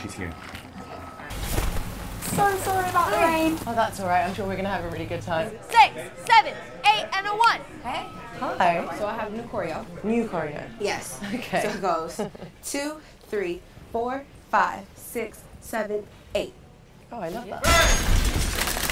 she's here. So sorry about the rain. Oh, that's all right. I'm sure we're going to have a really good time. 6, 7, 8, and a 1. Hey. Hi. So I have new choreo. New choreo. Yes. Okay. So it goes 2, 3, 4, 5, 6, 7, 8. Oh, I love that.